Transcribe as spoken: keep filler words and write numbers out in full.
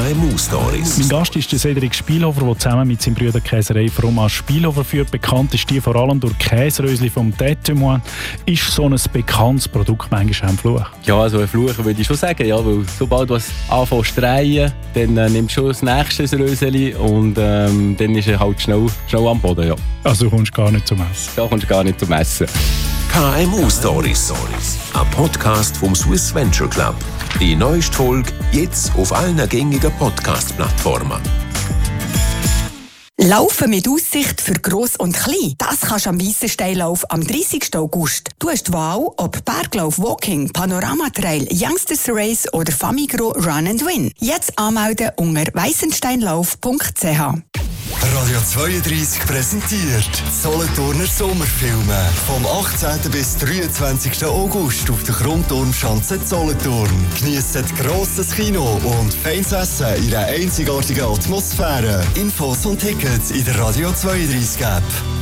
M U-Stories. Mein Gast ist der Cedric Spielhofer, der zusammen mit seinem Bruder Käserei Fromages Spielhofer führt. Bekannt ist die vor allem durch Käserösli vom Témoin. Ist so ein bekanntes Produkt manchmal ein Fluch? Ja, also ein Fluch würde ich schon sagen, ja, weil sobald du es anfängst zu drehen, dann äh, nimmst du schon das nächste Röseli und ähm, dann ist er halt schnell, schnell am Boden. Ja. Also du kommst gar nicht zum Essen? Da kommst du gar nicht zum Essen. K M U-Stories, ein Podcast vom Swiss Venture Club. Die neueste Folge jetzt auf allen gängigen Podcast-Plattformen. Laufen mit Aussicht für Gross und Klein. Das kannst du am Weissensteinlauf am dreißigsten August. Du hast die Wahl, ob Berglauf, Walking, Panoramatrail, Youngsters Race oder Famigro Run and Win. Jetzt anmelden unter weissensteinlauf punkt c h. Radio zweiunddreißig präsentiert Solothurner Sommerfilme vom achtzehnten bis dreiundzwanzigsten August auf der Kronturmschanze Solothurn. Geniessen grosses Kino und feines Essen in einer einzigartigen Atmosphäre. Infos und Tickets in der Radio zweiunddreißig App.